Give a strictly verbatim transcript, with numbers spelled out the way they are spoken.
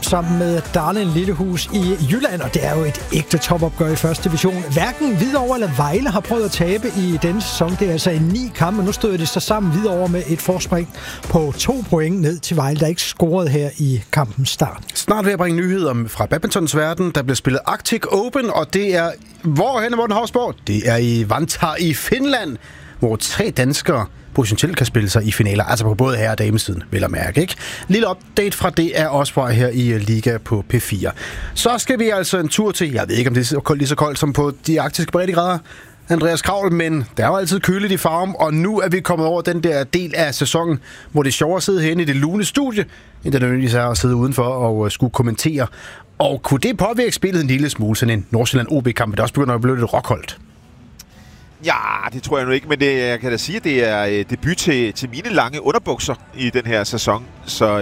sammen med Darling Lillehus i Jylland, og det er jo et ægte topopgør i første division. Hverken Hvidovre eller Vejle har prøvet at tabe i denne sæson. Det er altså i ni kampe, og nu stod det så sammen Hvidovre med et forspring på to point ned til Vejle, der ikke scorede her i kampens start. Snart vil jeg bringe nyheder fra badmintons verden. Der bliver spillet Arctic Open, og det er hvorhenne, Morten Hausborg? Det er i Vantaa i Finland, hvor tre danskere potentielt kan spille sig i finaler, altså på både herre- og damesiden, vil jeg mærke, ikke? Lille update fra det er også fra her i Liga på P fire. Så skal vi altså en tur til, jeg ved ikke, om det er lige så koldt som på de arktiske breddegrader, Andreas Kravl, men der er jo altid køligt i Farum, og nu er vi kommet over den der del af sæsonen, hvor det er sjovere at sidde herinde i det lune studie, end det nødvendigvis er at sidde udenfor og skulle kommentere. Og kunne det påvirke spillet en lille smule, sådan en Nordsjælland O B-kamp, der også begynder at blive lidt rockholdt? Ja, det tror jeg nu ikke, men det, jeg kan da sige, at det er debut til, til mine lange underbukser i den her sæson. Så